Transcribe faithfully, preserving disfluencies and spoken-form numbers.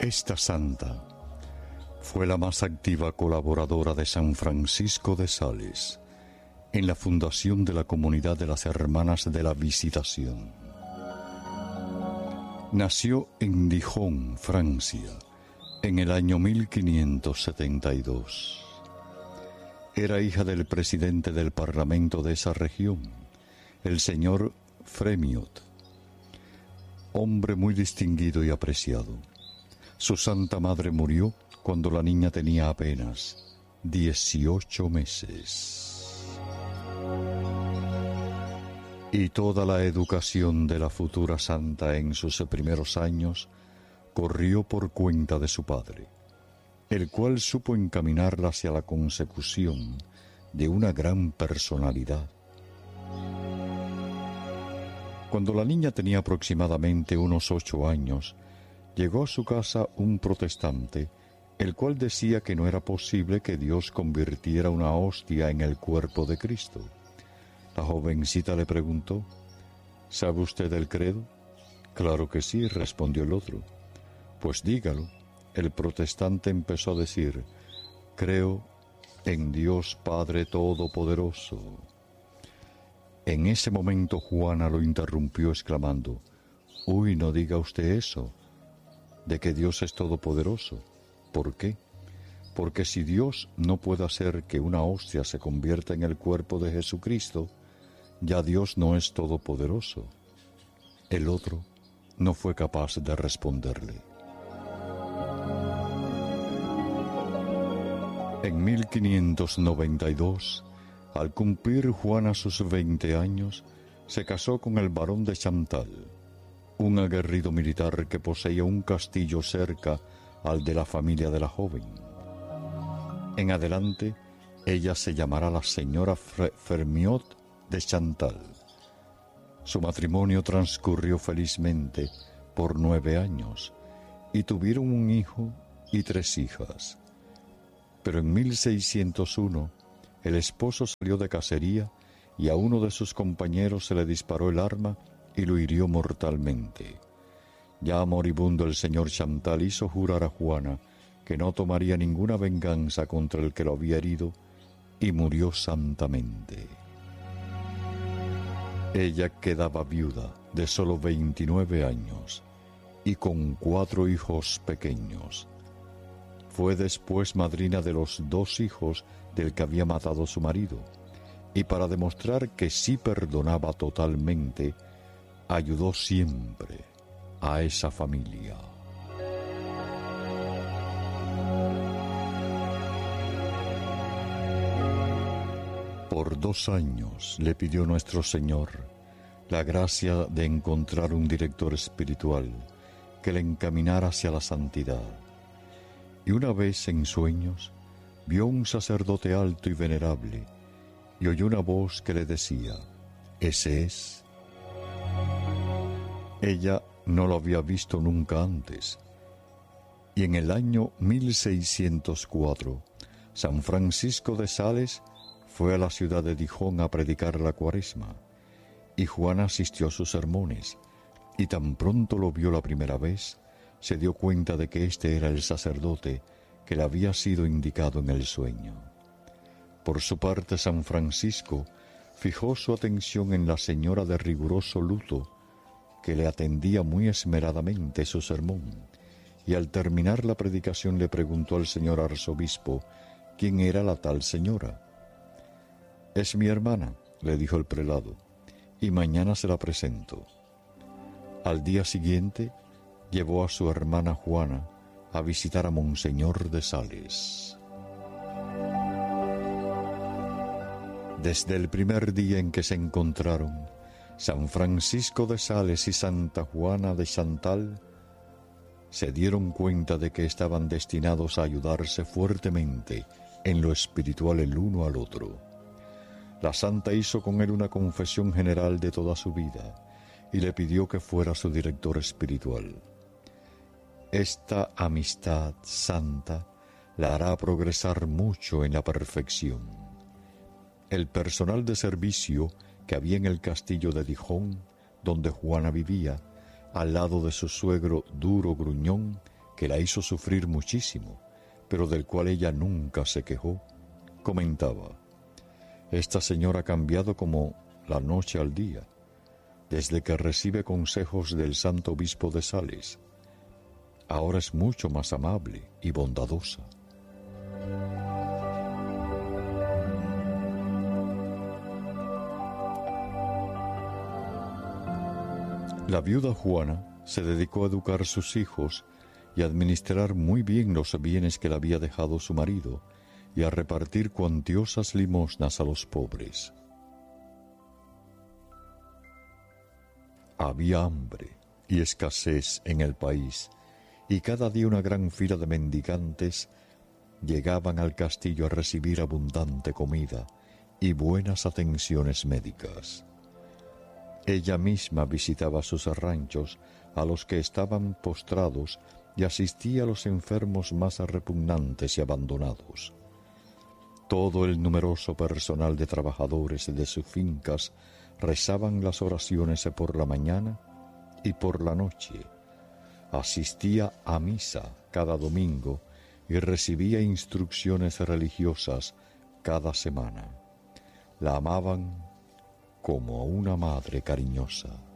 Esta santa fue la más activa colaboradora de San Francisco de Sales en la fundación de la Comunidad de las Hermanas de la Visitación. Nació en Dijon, Francia, en el año mil quinientos setenta y dos. Era hija del presidente del Parlamento de esa región, el señor Frémiot, hombre muy distinguido y apreciado. Su santa madre murió cuando la niña tenía apenas dieciocho meses. Y toda la educación de la futura santa en sus primeros años corrió por cuenta de su padre, el cual supo encaminarla hacia la consecución de una gran personalidad. Cuando la niña tenía aproximadamente unos ocho años, llegó a su casa un protestante, el cual decía que no era posible que Dios convirtiera una hostia en el cuerpo de Cristo. La jovencita le preguntó: ¿sabe usted el credo? Claro que sí, respondió el otro. Pues dígalo. El protestante empezó a decir: creo en Dios Padre Todopoderoso. En ese momento Juana lo interrumpió exclamando: uy, no diga usted eso, de que Dios es todopoderoso. ¿Por qué? Porque si Dios no puede hacer que una hostia se convierta en el cuerpo de Jesucristo, ya Dios no es todopoderoso. El otro no fue capaz de responderle. En mil quinientos noventa y dos, al cumplir Juana sus veinte años, se casó con el barón de Chantal, un aguerrido militar que poseía un castillo cerca al de la familia de la joven. En adelante, ella se llamará la señora Frémiot de Chantal. Su matrimonio transcurrió felizmente por nueve años y tuvieron un hijo y tres hijas. Pero en mil seiscientos uno, el esposo salió de cacería y a uno de sus compañeros se le disparó el arma y lo hirió mortalmente. Ya moribundo, el señor Chantal hizo jurar a Juana que no tomaría ninguna venganza contra el que lo había herido y murió santamente. Ella quedaba viuda de solo veintinueve años y con cuatro hijos pequeños. Fue después madrina de los dos hijos del que había matado a su marido, y para demostrar que sí perdonaba totalmente, ayudó siempre a esa familia. Por dos años le pidió nuestro Señor la gracia de encontrar un director espiritual que le encaminara hacia la santidad. Y una vez en sueños vio un sacerdote alto y venerable y oyó una voz que le decía: «Ese es». Ella no lo había visto nunca antes. Y en el año mil seiscientos cuatro, San Francisco de Sales fue a la ciudad de Dijon a predicar la Cuaresma, y Juana asistió a sus sermones, y tan pronto lo vio la primera vez, se dio cuenta de que este era el sacerdote que le había sido indicado en el sueño. Por su parte, San Francisco fijó su atención en la señora de riguroso luto, que le atendía muy esmeradamente su sermón, y al terminar la predicación le preguntó al señor arzobispo quién era la tal señora. «Es mi hermana», le dijo el prelado, «y mañana se la presento». Al día siguiente llevó a su hermana Juana a visitar a Monseñor de Sales. Desde el primer día en que se encontraron, San Francisco de Sales y Santa Juana de Chantal se dieron cuenta de que estaban destinados a ayudarse fuertemente en lo espiritual el uno al otro. La santa hizo con él una confesión general de toda su vida y le pidió que fuera su director espiritual. Esta amistad santa la hará progresar mucho en la perfección. El personal de servicio que había en el castillo de Dijon, donde Juana vivía, al lado de su suegro duro gruñón, que la hizo sufrir muchísimo, pero del cual ella nunca se quejó, comentaba: «Esta señora ha cambiado como la noche al día, desde que recibe consejos del santo obispo de Sales. Ahora es mucho más amable y bondadosa». La viuda Juana se dedicó a educar sus hijos y a administrar muy bien los bienes que le había dejado su marido y a repartir cuantiosas limosnas a los pobres. Había hambre y escasez en el país, y cada día una gran fila de mendigantes llegaban al castillo a recibir abundante comida y buenas atenciones médicas. Ella misma visitaba sus ranchos a los que estaban postrados y asistía a los enfermos más repugnantes y abandonados. Todo el numeroso personal de trabajadores de sus fincas rezaban las oraciones por la mañana y por la noche. Asistía a misa cada domingo y recibía instrucciones religiosas cada semana. La amaban como a una madre cariñosa.